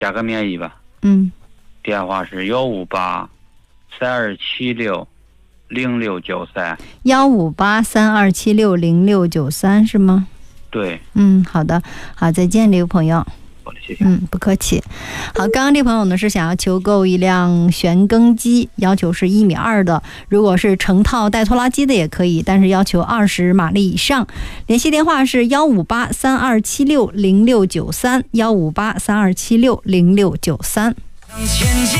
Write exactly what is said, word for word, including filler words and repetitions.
加个免疫吧。 嗯， 电话是幺五八三二七六零六九三。 幺五八三二七六零六九三是吗？ 对。 嗯，好的，好，再见，这位朋友。 好的，谢谢。 嗯，不客气。好，刚刚这朋友呢是想要求购一辆旋耕机，要求是一米二的，如果是成套带拖拉机的也可以，但是要求二十马力以上。联系电话是幺五八三二七六零六九三，幺五八三二七六零六九三。